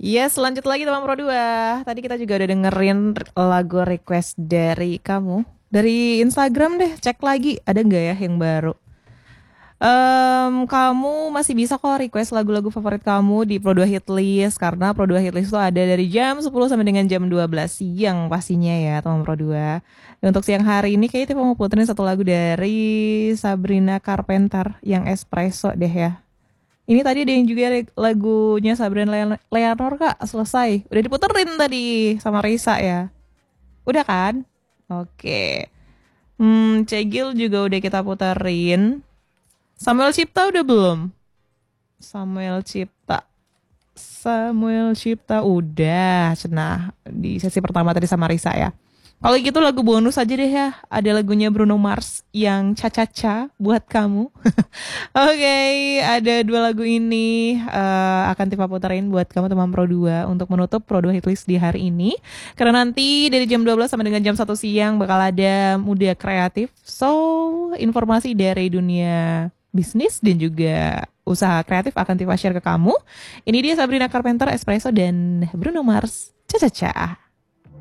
Yes, lanjut lagi teman Pro 2. Tadi kita juga udah dengerin lagu request dari kamu. Dari Instagram deh, cek lagi ada nggak ya yang baru. Kamu masih bisa kok request lagu-lagu favorit kamu di Pro 2 Hit List. Karena Pro 2 Hit List itu ada dari jam 10 sampai dengan jam 12 siang pastinya ya teman Pro 2. Dan untuk siang hari ini kayaknya kita mau puterin satu lagu dari Sabrina Carpenter yang Espresso deh ya. Ini tadi ada yang juga lagunya Sabrina Leonor kak selesai. Udah diputerin tadi sama Risa ya. Udah kan? Oke. Cegil juga udah kita puterin. Samuel Cipta udah belum? Samuel Cipta. Samuel Cipta udah. Cenah di sesi pertama tadi sama Risa ya. Kalau gitu lagu bonus aja deh ya. Ada lagunya Bruno Mars yang Cha-Cha-Cha buat kamu. Oke, ada dua lagu ini akan Tifa puterin buat kamu teman Pro 2 untuk menutup Pro 2 Hitlist di hari ini. Karena nanti dari jam 12 sampai dengan jam 1 siang bakal ada Muda Kreatif. So, informasi dari dunia bisnis dan juga usaha kreatif akan Tifa share ke kamu. Ini dia Sabrina Carpenter, Espresso dan Bruno Mars. Cha-cha-cha.